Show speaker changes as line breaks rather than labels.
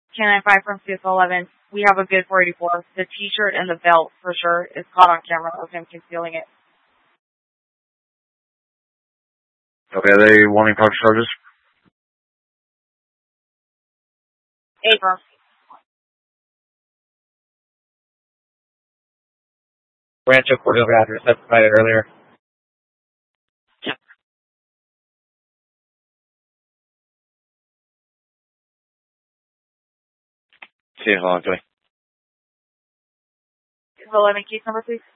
Canine 5 from 611. We have a good 484. The t-shirt and the belt, for sure, is caught on camera of him concealing it.
Okay, are they wanting to charges?
Abrams.
Rancho Cordova address I provided earlier.
Yeah.
See, hold on, Joey.
11 case number, please.